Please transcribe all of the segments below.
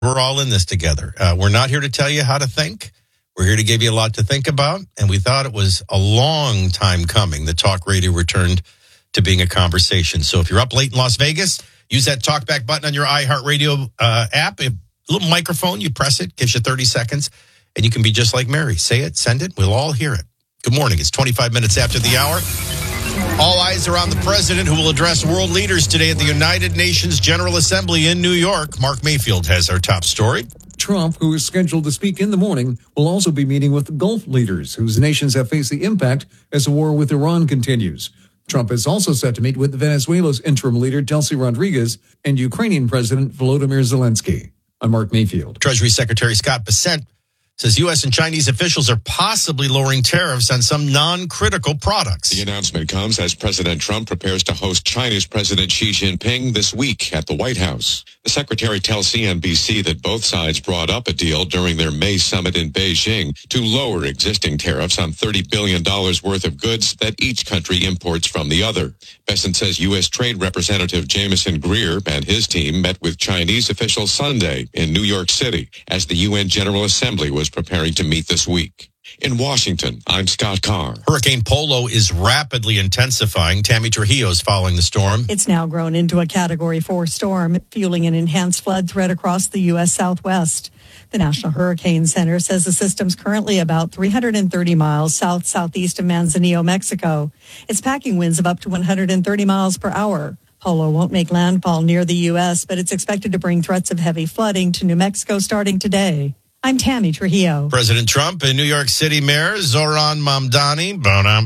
We're all in this together. We're not here to tell you how to think. We're here to give you a lot to think about. And we thought it was a long time coming that talk radio returned to being a conversation. So if you're up late in Las Vegas, use that talkback button on your iHeartRadio app. A little microphone, you press it, gives you 30 seconds, and you can be just like Mary. Say it, send it, we'll all hear it. Good morning. It's 25 minutes after the hour. All eyes are on the president, who will address world leaders today at the United Nations General Assembly in New York. Mark Mayfield has our top story. Trump, who is scheduled to speak in the morning, will also be meeting with Gulf leaders whose nations have faced the impact as the war with Iran continues. Trump is also set to meet with Venezuela's interim leader, Delcy Rodriguez, and Ukrainian President Volodymyr Zelensky. I'm Mark Mayfield. Treasury Secretary Scott Bessent says U.S. and Chinese officials are possibly lowering tariffs on some non-critical products. The announcement comes as President Trump prepares to host China's President Xi Jinping this week at the White House. The secretary tells CNBC that both sides brought up a deal during their May summit in Beijing to lower existing tariffs on $30 billion worth of goods that each country imports from the other. Bessent says U.S. Trade Representative Jameson Greer and his team met with Chinese officials Sunday in New York City as the UN General Assembly was preparing to meet this week. In Washington, I'm Scott Carr. Hurricane Polo is rapidly intensifying. Tammy Trujillo is following the storm. It's now grown into a Category 4 storm, fueling an enhanced flood threat across the U.S. Southwest. The National Hurricane Center says the system's currently about 330 miles southeast of Manzanillo, Mexico. It's packing winds of up to 130 miles per hour. Polo won't make landfall near the U.S., but it's expected to bring threats of heavy flooding to New Mexico starting today. I'm Tammy Trujillo. President Trump and New York City Mayor Zohran Mamdani,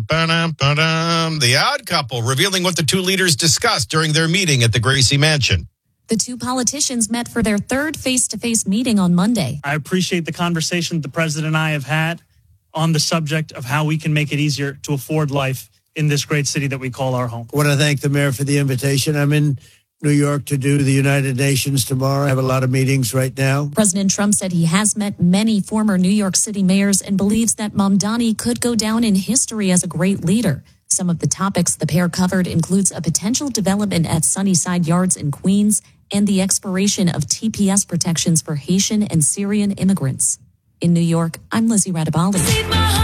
the odd couple, revealing what the two leaders discussed during their meeting at the Gracie Mansion. The two politicians met for their third face-to-face meeting on Monday. I appreciate the conversation the president and I have had on the subject of how we can make it easier to afford life in this great city that we call our home. I want to thank the mayor for the invitation. I'm in New York to do the United Nations tomorrow. I have a lot of meetings right now. President Trump said he has met many former New York City mayors and believes that Mamdani could go down in history as a great leader. Some of the topics the pair covered includes a potential development at Sunnyside Yards in Queens and the expiration of TPS protections for Haitian and Syrian immigrants. In New York, I'm Lizzie Radabali.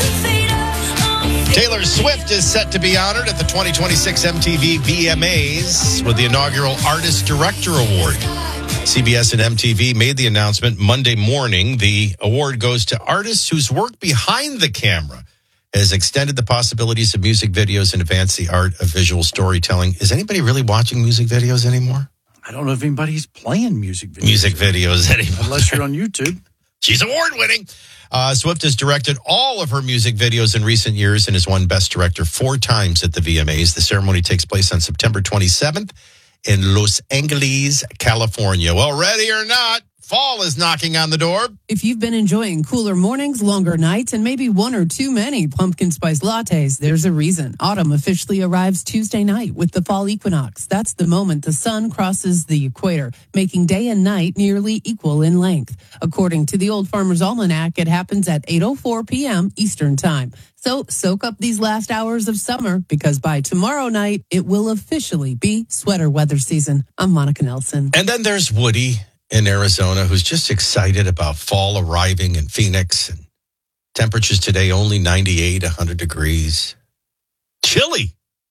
Taylor Swift is set to be honored at the 2026 MTV VMAs with the inaugural Artist Director Award. CBS and MTV made the announcement Monday morning. The award goes to artists whose work behind the camera has extended the possibilities of music videos and advanced the art of visual storytelling. Is anybody really watching music videos anymore? I don't know if anybody's playing music videos. Music videos anymore. Unless you're on YouTube. She's award-winning. Swift has directed all of her music videos in recent years and has won Best Director 4 times at the VMAs. The ceremony takes place on September 27th in Los Angeles, California. Well, ready or not, fall is knocking on the door. If you've been enjoying cooler mornings, longer nights, and maybe one or too many pumpkin spice lattes, there's a reason. Autumn officially arrives Tuesday night with the fall equinox. That's the moment the sun crosses the equator, making day and night nearly equal in length. According to the Old Farmer's Almanac, it happens at 8:04 p.m. Eastern Time. So soak up these last hours of summer, because by tomorrow night, it will officially be sweater weather season. I'm Monica Nelson. And then there's Woody in Arizona, who's just excited about fall arriving in Phoenix. And temperatures today only 98, 100 degrees. Chilly.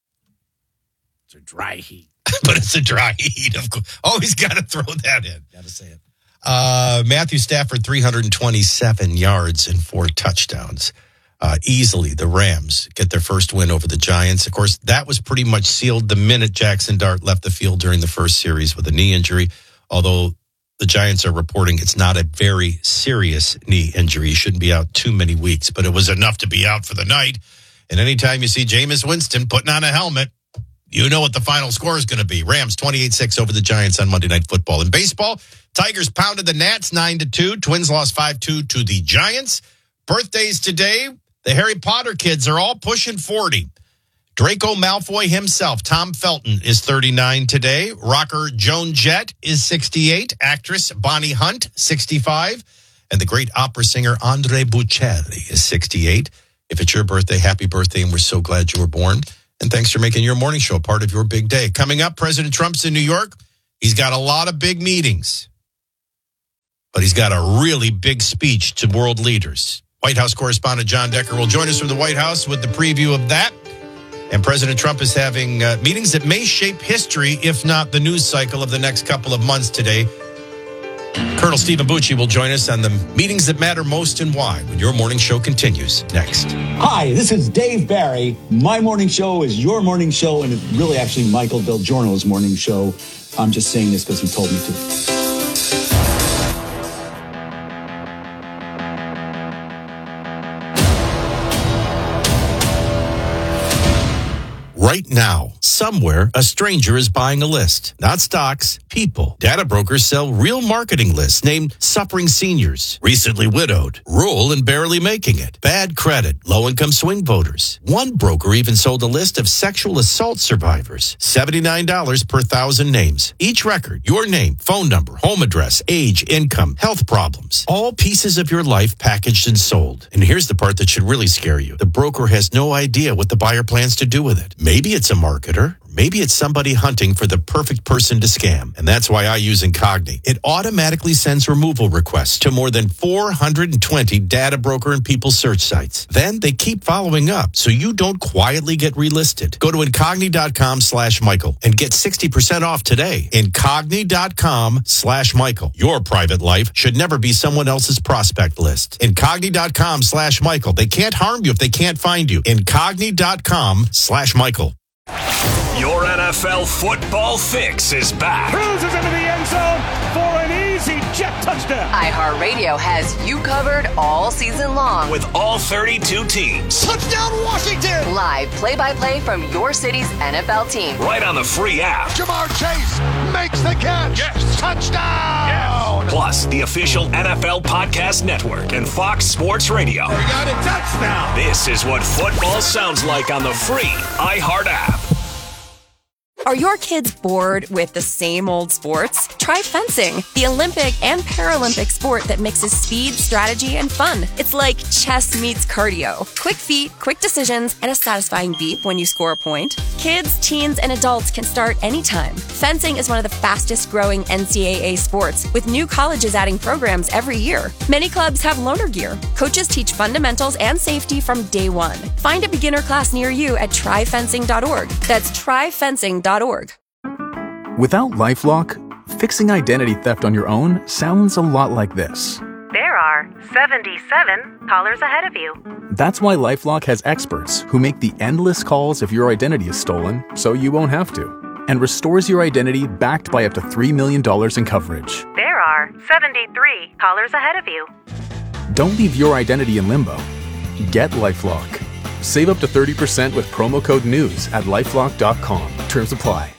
It's a dry heat. But it's a dry heat, of course. Always got to throw that in. Got to say it. Matthew Stafford, 327 yards and 4 touchdowns. Easily, the Rams get their first win over the Giants. Of course, that was pretty much sealed the minute Jackson Dart left the field during the first series with a knee injury, although the Giants are reporting it's not a very serious knee injury. He shouldn't be out too many weeks, but it was enough to be out for the night. And anytime you see Jameis Winston putting on a helmet, you know what the final score is going to be. Rams 28-6 over the Giants on Monday Night Football. In baseball, Tigers pounded the Nats 9-2. Twins lost 5-2 to the Giants. Birthdays today, the Harry Potter kids are all pushing 40. Draco Malfoy himself, Tom Felton, is 39 today. Rocker Joan Jett is 68. Actress Bonnie Hunt, 65. And the great opera singer Andre Bocelli is 68. If it's your birthday, happy birthday, and we're so glad you were born. And thanks for making your morning show part of your big day. Coming up, President Trump's in New York. He's got a lot of big meetings. but he's got a really big speech to world leaders. White House correspondent John Decker will join us from the White House with the preview of that. And President Trump is having meetings that may shape history, if not the news cycle of the next couple of months today. Colonel Stephen Bucci will join us on the meetings that matter most and why when your morning show continues next. Hi, this is Dave Barry. My morning show is your morning show, and it's really actually Michael Del Giorno's morning show. I'm just saying this because he told me to. Right now, somewhere, a stranger is buying a list. Not stocks, people. Data brokers sell real marketing lists named Suffering Seniors, Recently Widowed, Rural and Barely Making It, Bad Credit, Low-Income Swing Voters. One broker even sold a list of sexual assault survivors. $79 per 1,000 names. Each record, your name, phone number, home address, age, income, health problems. All pieces of your life packaged and sold. And here's the part that should really scare you. The broker has no idea what the buyer plans to do with it. Maybe it's a marketer. Maybe it's somebody hunting for the perfect person to scam. And that's why I use Incogni. It automatically sends removal requests to more than 420 data broker and people search sites. Then they keep following up so you don't quietly get relisted. Go to Incogni.com/Michael and get 60% off today. Incogni.com/Michael. Your private life should never be someone else's prospect list. Incogni.com/Michael. They can't harm you if they can't find you. Incogni.com/Michael. Your NFL football fix is back. Cruises into the end zone for an easy jet touchdown. iHeartRadio has you covered all season long with all 32 teams. Touchdown Washington! Live play-by-play from your city's NFL team. Right on the free app. Ja'Marr Chase makes the catch. Yes. Touchdown! Yes. Plus, the official NFL Podcast Network and Fox Sports Radio. We got a touchdown. This is what football sounds like on the free iHeart app. Are your kids bored with the same old sports? Try fencing, the Olympic and Paralympic sport that mixes speed, strategy, and fun. It's like chess meets cardio. Quick feet, quick decisions, and a satisfying beep when you score a point. Kids, teens, and adults can start anytime. Fencing is one of the fastest growing NCAA sports, with new colleges adding programs every year. Many clubs have loaner gear. Coaches teach fundamentals and safety from day one. Find a beginner class near you at tryfencing.org. That's tryfencing.org. Without LifeLock, fixing identity theft on your own sounds a lot like this. There are 77 callers ahead of you. That's why LifeLock has experts who make the endless calls if your identity is stolen, so you won't have to, and restores your identity backed by up to $3 million in coverage. There are 73 callers ahead of you. Don't leave your identity in limbo. Get LifeLock. Save up to 30% with promo code NEWS at LifeLock.com. Terms apply.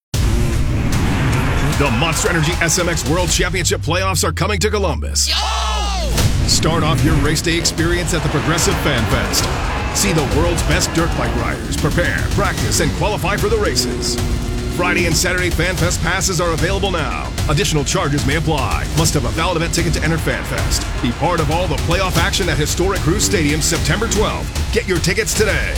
The Monster Energy SMX World Championship playoffs are coming to Columbus. Oh! Start off your race day experience at the Progressive Fan Fest. See the world's best dirt bike riders prepare, practice, and qualify for the races. Friday and Saturday Fan Fest passes are available now. Additional charges may apply. Must have a valid event ticket to enter Fan Fest. Be part of all the playoff action at historic Cruz Stadium September 12th. Get your tickets today.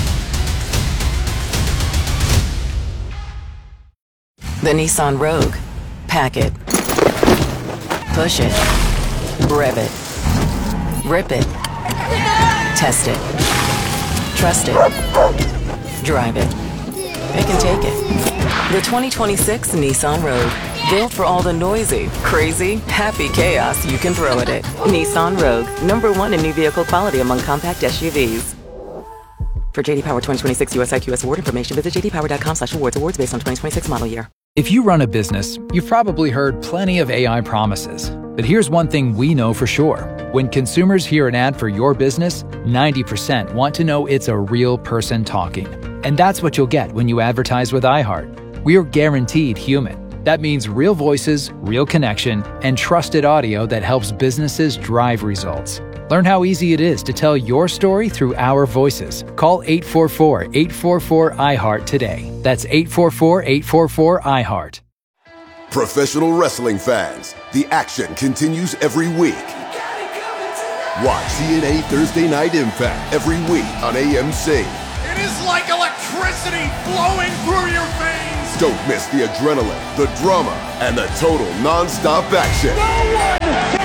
The Nissan Rogue. Pack it. Push it. Rev it. Rip it. Test it. Trust it. Drive it. Pick and take it. The 2026 Nissan Rogue. Built for all the noisy, crazy, happy chaos you can throw at it. Nissan Rogue. #1 in new vehicle quality among compact SUVs. For JD Power 2026 US IQS award information, visit jdpower.com/awards. Awards based on 2026 model year. If you run a business, you've probably heard plenty of AI promises. But here's one thing we know for sure. When consumers hear an ad for your business, 90% want to know it's a real person talking. And that's what you'll get when you advertise with iHeart. We're guaranteed human. That means real voices, real connection, and trusted audio that helps businesses drive results. Learn how easy it is to tell your story through our voices. Call 844-844-iHeart today. That's 844-844-iHeart. Professional wrestling fans, the action continues every week. Watch TNA Thursday Night Impact every week on AMC. It is like electricity flowing through your veins. Don't miss the adrenaline, the drama, and the total non-stop action. No one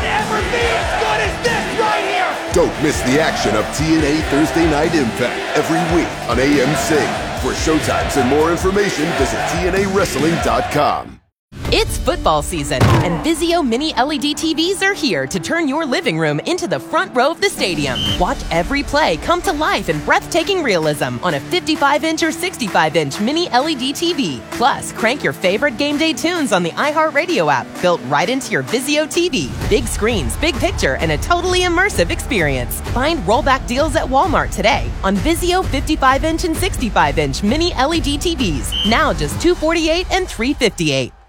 Don't miss the action of TNA Thursday Night Impact every week on AMC. For showtimes and more information, visit TNAWrestling.com. It's football season, and Vizio Mini LED TVs are here to turn your living room into the front row of the stadium. Watch every play come to life in breathtaking realism on a 55-inch or 65-inch Mini LED TV. Plus, crank your favorite game day tunes on the iHeartRadio app, built right into your Vizio TV. Big screens, big picture, and a totally immersive experience. Find rollback deals at Walmart today on Vizio 55-inch and 65-inch Mini LED TVs. Now just $248 and $358.